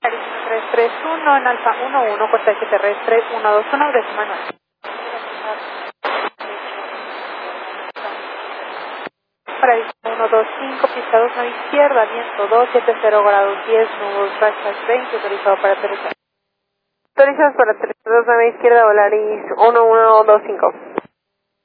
Arizona 331 en Alfa 11, cortesía terrestre 121 de Manuel. Para Arizona 125, pista 2 9 izquierda, viento 270 grados 10, nubes bajas 20, autorizado para aterrizar. Autorizados para 2 9 izquierda, Volaris 1125.